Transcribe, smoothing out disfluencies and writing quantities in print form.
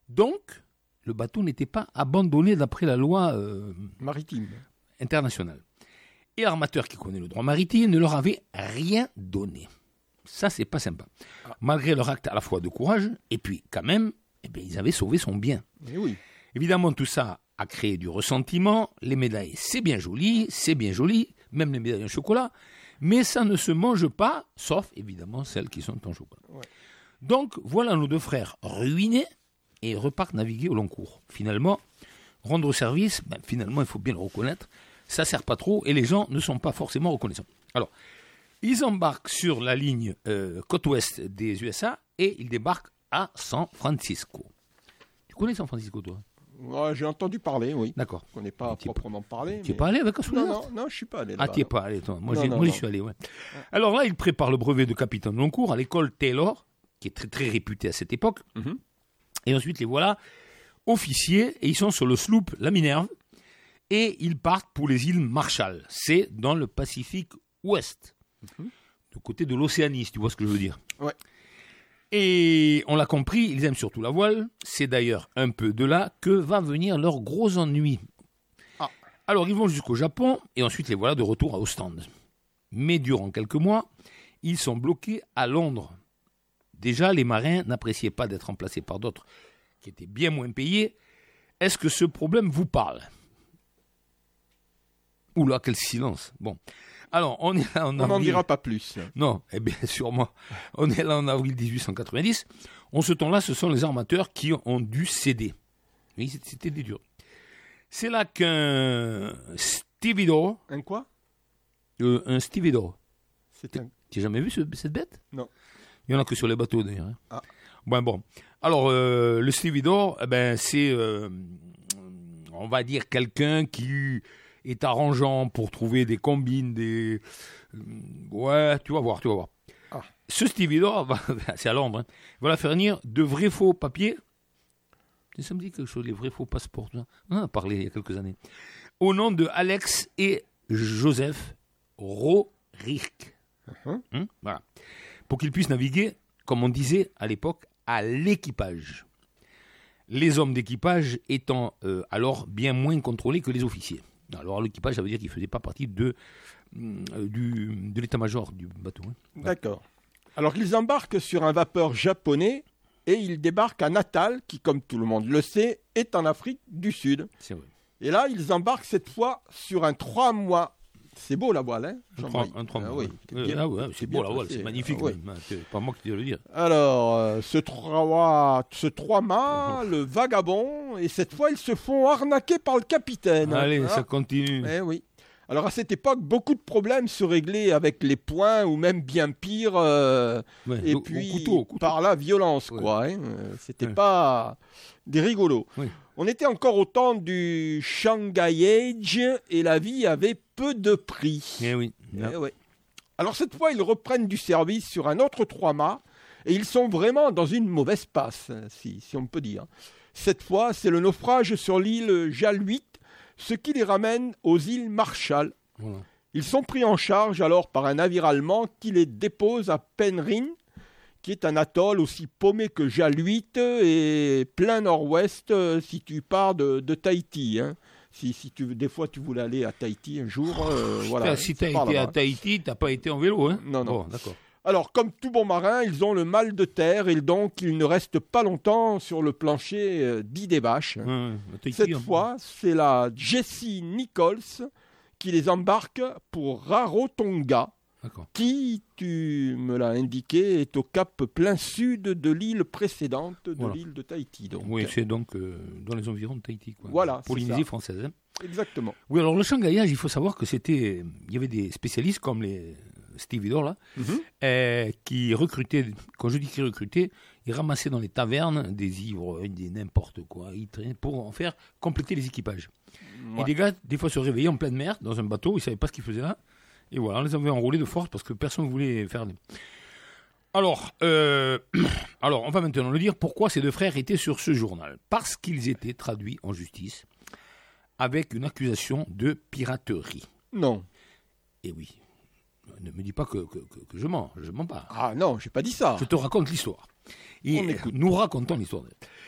Donc, le bateau n'était pas abandonné d'après la loi Maritime. internationale. Et l'armateur qui connaît le droit maritime ne leur avait rien donné. Ça, c'est pas sympa. Malgré leur acte à la fois de courage, et puis quand même, ils avaient sauvé son bien. Et oui. Évidemment, tout ça a créé du ressentiment. Les médailles, c'est bien joli, même les médailles en chocolat, mais ça ne se mange pas, sauf évidemment celles qui sont en chocolat. Ouais. Donc, voilà nos deux frères ruinés et repartent naviguer au long cours. Finalement, rendre service, finalement, il faut bien le reconnaître, ça ne sert pas trop et les gens ne sont pas forcément reconnaissants. Alors, ils embarquent sur la ligne côte ouest des USA et ils débarquent à San Francisco. Tu connais San Francisco, toi ? Ouais, j'ai entendu parler, oui. D'accord. On n'est pas proprement parlé. Tu n'es pas allé avec un Non, je ne suis pas allé là-bas. Ah, tu n'y es pas allé, toi. Moi, j'y suis allé, ouais. Alors là, ils préparent le brevet de capitaine de long cours à l'école Taylor, qui est très, très réputée à cette époque. Mm-hmm. Et ensuite, les voilà officiers, et ils sont sur le sloop La Minerve, et ils partent pour les îles Marshall. C'est dans le Pacifique Ouest, du côté de l'Océanie, si tu vois ce que je veux dire. Ouais. Et on l'a compris, ils aiment surtout la voile. C'est d'ailleurs un peu de là que va venir leur gros ennui. Ah. Alors, ils vont jusqu'au Japon, et ensuite les voilà de retour à Ostende. Mais durant quelques mois, ils sont bloqués à Londres. Déjà, les marins n'appréciaient pas d'être remplacés par d'autres qui étaient bien moins payés. Est-ce que ce problème vous parle ? Oula, quel silence. Bon. Alors, on est là en avril. On n'en dira pas plus. Non, eh bien, sûrement. On est là en avril 1890. En ce temps-là, ce sont les armateurs qui ont dû céder. Oui, c'était des durs. C'est là qu'un stevedore... Un quoi ? Un stevedore. C'est un... Tu n'as jamais vu cette bête ? Non. Il n'y en a que sur les bateaux, d'ailleurs. Hein. Ah. Bon. Alors, le stevedore, c'est, on va dire, quelqu'un qui est arrangeant pour trouver des combines, ouais, tu vas voir. Ah. Ce stevedore, c'est à Londres, hein, va la faire venir de vrais faux papiers. Ça me dit quelque chose, les vrais faux passeports. On en a parlé il y a quelques années. Au nom de Alex et Joseph Roerich. Voilà. Pour qu'ils puissent naviguer, comme on disait à l'époque, à l'équipage. Les hommes d'équipage étant alors bien moins contrôlés que les officiers. Alors l'équipage, ça veut dire qu'ils ne faisaient pas partie de l'état-major du bateau. Hein. D'accord. Alors ils embarquent sur un vapeur japonais et ils débarquent à Natal, qui, comme tout le monde le sait, est en Afrique du Sud. C'est vrai. Et là, ils embarquent cette fois sur un 3 mois. C'est beau la voile, hein, un 3 mois. Oui. C'est beau la voile, c'est magnifique. Oui. C'est pas moi qui te le dire. Alors, ce 3 mâts, le vagabond, et cette fois, ils se font arnaquer par le capitaine. Allez, ça continue. Eh oui. Alors, à cette époque, beaucoup de problèmes se réglaient avec les poings, ou même bien pire, et puis couteau. par la violence, quoi. Hein. C'était pas des rigolos. Oui. On était encore au temps du Shanghai Age et la vie avait peu de prix. Eh oui. Alors cette fois, ils reprennent du service sur un autre 3 mâts et ils sont vraiment dans une mauvaise passe, si on peut dire. Cette fois, c'est le naufrage sur l'île Jaluit, ce qui les ramène aux îles Marshall. Voilà. Ils sont pris en charge alors par un navire allemand qui les dépose à Penryn, qui est un atoll aussi paumé que Jaluit et plein nord-ouest si tu pars de Tahiti. Hein. Des fois tu voulais aller à Tahiti un jour, voilà. Si tu as été à Tahiti, tu n'as pas été en vélo, hein ? Non. Bon, d'accord. Alors, comme tout bon marin, ils ont le mal de terre et donc ils ne restent pas longtemps sur le plancher dit des bâches. Cette fois, c'est la Jessie Nichols qui les embarque pour Rarotonga. D'accord. Qui, tu me l'as indiqué, est au cap plein sud de l'île précédente, l'île de Tahiti. Donc. Oui, c'est donc dans les environs de Tahiti. Quoi. Voilà, Polynésie française. Hein. Exactement. Oui, alors le shanghaïage, il faut savoir que il y avait des spécialistes comme les stevedores là, qui recrutaient, quand je dis qu'ils recrutaient, ils ramassaient dans les tavernes des ivres, des n'importe quoi, pour en faire compléter les équipages. Ouais. Et des gars, des fois, se réveillaient en pleine mer, dans un bateau, ils ne savaient pas ce qu'ils faisaient là. Et voilà, on les avait enrôlés de force parce que personne ne voulait faire des... Alors, on va maintenant le dire, pourquoi ces deux frères étaient sur ce journal. Parce qu'ils étaient traduits en justice avec une accusation de piraterie. Non. Et oui. Ne me dis pas que je mens pas. Ah non, j'ai pas dit ça. Je te raconte l'histoire. Et nous racontons l'histoire.